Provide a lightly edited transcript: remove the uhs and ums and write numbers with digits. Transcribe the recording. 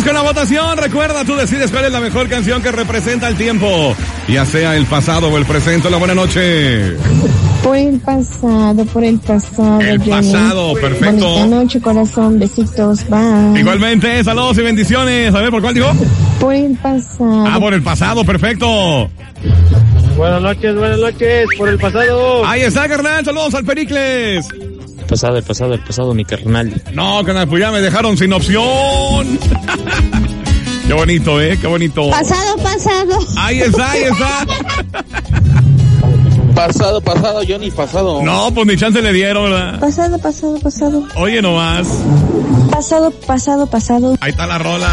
con la votación. Recuerda, tú decides cuál es la mejor canción que representa el tiempo, ya sea el pasado o el presente. La buena noche. Por el pasado, El Johnny. pasado, perfecto. Bonita noche, corazón, besitos, bye. Igualmente, saludos y bendiciones. A ver, ¿por cuál digo? Por el pasado. Por el pasado, perfecto. Buenas noches, por el pasado. Ahí está, carnal, saludos al Pericles. El pasado, mi carnal. No, carnal, pues ya me dejaron sin opción. Qué bonito, qué bonito. Pasado. Ahí está. Pasado, Johnny, pasado. No, pues ni chance le dieron, ¿verdad? Pasado. Oye, nomás. Pasado. Ahí está la rola.